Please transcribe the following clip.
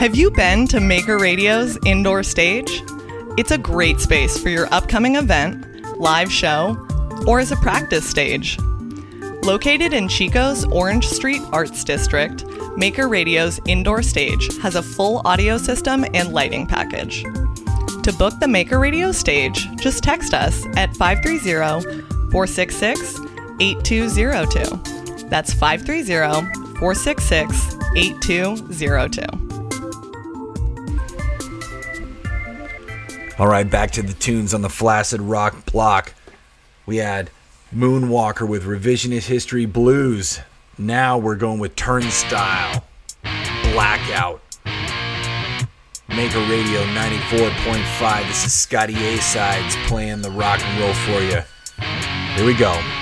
Have you been to Maker Radio's indoor stage? It's a great space for your upcoming event, live show, or as a practice stage. Located in Chico's Orange Street Arts District, Maker Radio's indoor stage has a full audio system and lighting package. To book the Maker Radio stage, just text us at 530-466-8202. That's 530-466-8202. All right, back to the tunes on the Flaccid Rock block. We had Moonwalker with Revisionist History Blues. Now we're going with Turnstile, Blackout. Maker Radio 94.5. This is Scotty A-Sides playing the rock and roll for you. Here we go.